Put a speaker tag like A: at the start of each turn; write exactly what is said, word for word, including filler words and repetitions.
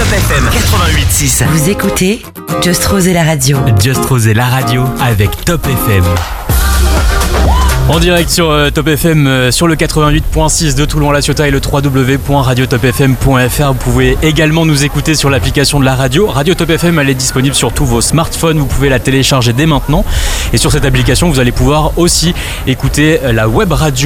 A: F M quatre-vingt-huit six.
B: Vous écoutez Just Rose et la radio.
C: Just Rose et la radio avec Top F M. En direct sur euh, Top F M, euh, sur le quatre-vingt-huit virgule six de Toulon-La Ciotat et le w w w point radio top f m point f r. Vous pouvez également nous écouter sur l'application de la radio. Radio Top F M, elle est disponible sur tous vos smartphones. Vous pouvez la télécharger dès maintenant. Et sur cette application, vous allez pouvoir aussi écouter la web radio